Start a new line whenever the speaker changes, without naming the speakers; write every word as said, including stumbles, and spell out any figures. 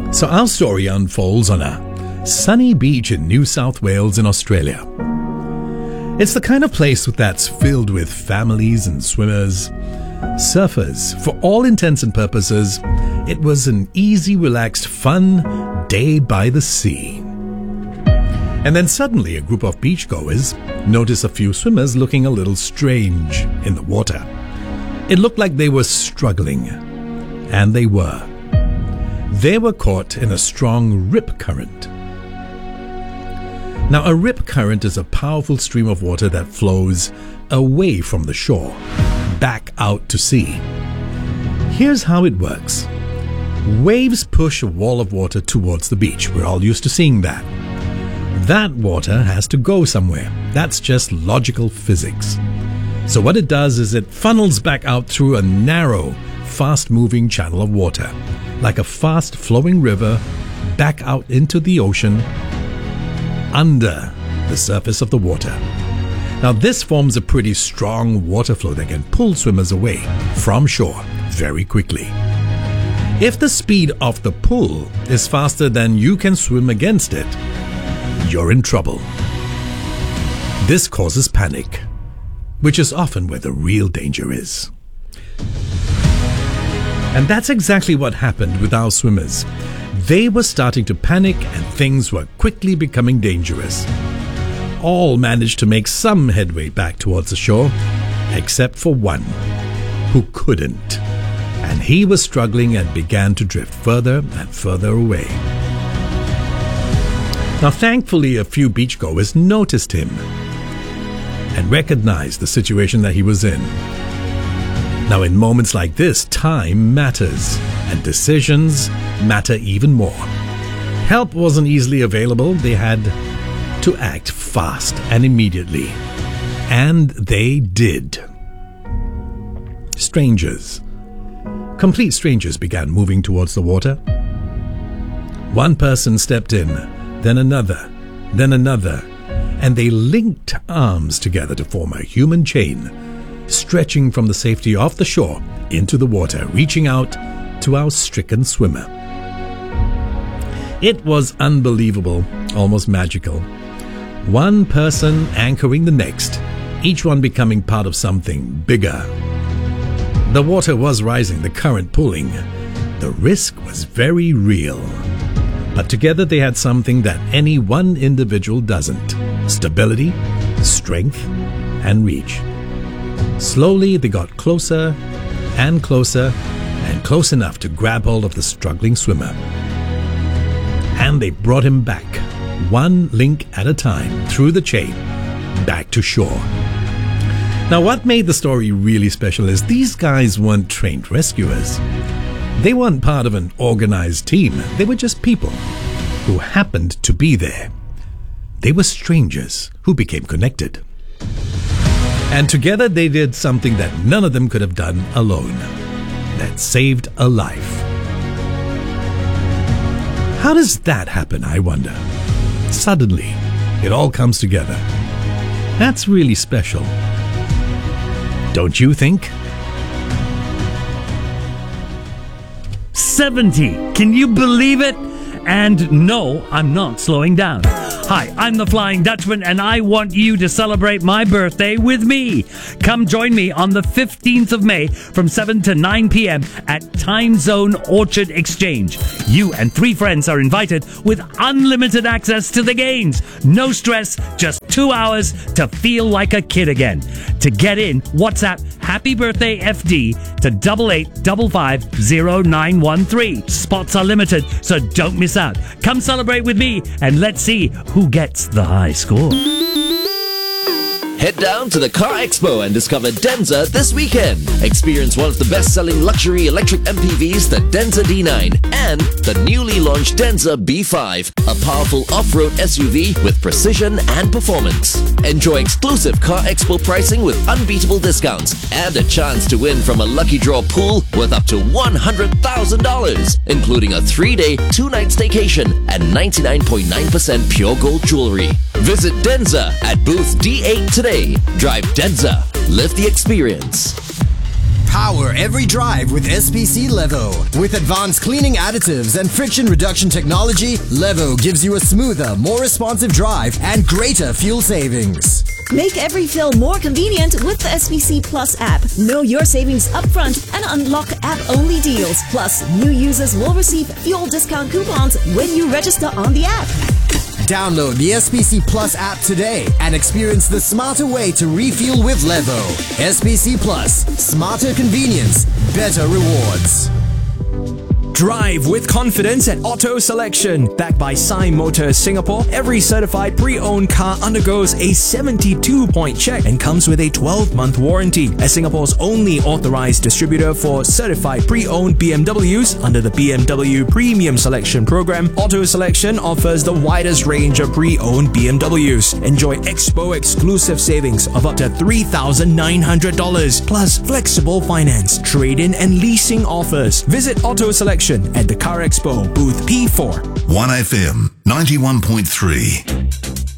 So our story unfolds on a sunny beach in New South Wales in Australia. It's the kind of place that's filled with families and swimmers, surfers. For all intents and purposes, it was an easy, relaxed, fun day by the sea. And then suddenly a group of beachgoers noticed a few swimmers looking a little strange in the water. It looked like they were struggling, and they were. They were caught in a strong rip current. Now, a rip current is a powerful stream of water that flows away from the shore, back out to sea. Here's how it works. Waves push a wall of water towards the beach. We're all used to seeing that. That water has to go somewhere. That's just logical physics. So what it does is it funnels back out through a narrow, fast-moving channel of water, like a fast-flowing river, back out into the ocean, under the surface of the water. Now this forms a pretty strong water flow that can pull swimmers away from shore very quickly. If the speed of the pull is faster than you can swim against it, you're in trouble. This causes panic, which is often where the real danger is. And that's exactly what happened with our swimmers. They were starting to panic and things were quickly becoming dangerous. All managed to make some headway back towards the shore, except for one, who couldn't. And he was struggling and began to drift further and further away. Now, thankfully, a few beachgoers noticed him and recognized the situation that he was in. Now, in moments like this, time matters, and decisions matter even more. Help wasn't easily available. They had to act fast and immediately. And they did. Strangers, complete strangers, began moving towards the water. One person stepped in, then another, then another, and they linked arms together to form a human chain, stretching from the safety of the shore into the water, reaching out to our stricken swimmer. It was unbelievable, almost magical. One person anchoring the next, each one becoming part of something bigger. The water was rising, the current pulling. The risk was very real. But together they had something that any one individual doesn't: stability, strength, and reach. Slowly they got closer and closer and close enough to grab hold of the struggling swimmer. And they brought him back, one link at a time, through the chain, back to shore. Now, what made the story really special is these guys weren't trained rescuers. They weren't part of an organized team. They were just people who happened to be there. They were strangers who became connected. And together they did something that none of them could have done alone. That saved a life. How does that happen, I wonder? Suddenly, it all comes together. That's really special. Don't you think?
seventy! Can you believe it? And no, I'm not slowing down. Hi, I'm the Flying Dutchman, and I want you to celebrate my birthday with me. Come join me on the fifteenth of May from seven to nine p.m. at Time Zone Orchard Exchange. You and three friends are invited with unlimited access to the games. No stress, just two hours to feel like a kid again. To get in, WhatsApp Happy Birthday F D to double eight five five zero nine one three. Spots are limited, so don't miss out. Come celebrate with me and let's see who gets the high score.
Head down to the Car Expo and discover Denza this weekend. Experience one of the best-selling luxury electric M P Vs, the Denza D nine, and the newly launched Denza B five, a powerful off-road S U V with precision and performance. Enjoy exclusive Car Expo pricing with unbeatable discounts and a chance to win from a lucky draw pool worth up to one hundred thousand dollars, including a three-day, two-night staycation and ninety-nine point nine percent pure gold jewelry. Visit Denza at booth D eight today. Drive Denza. Live the experience.
Power every drive with S P C Levo. With advanced cleaning additives and friction reduction technology, Levo gives you a smoother, more responsive drive and greater fuel savings.
Make every fill more convenient with the S P C Plus app. Know your savings upfront and unlock app-only deals. Plus, new users will receive fuel discount coupons when you register on the app.
Download the S P C Plus app today and experience the smarter way to refuel with Levo. S P C Plus. Smarter convenience. Better rewards.
Drive with confidence at Auto Selection. Backed by Sai Motors Singapore, every certified pre-owned car undergoes a seventy-two point check and comes with a twelve month warranty. As Singapore's only authorized distributor for certified pre-owned B M Ws under the B M W Premium Selection Program, Auto Selection offers the widest range of pre-owned B M Ws. Enjoy Expo exclusive savings of up to three thousand nine hundred dollars, plus flexible finance, trade-in and leasing offers. Visit Auto Selection at the Car Expo, booth P four.
one F M ninety-one point three.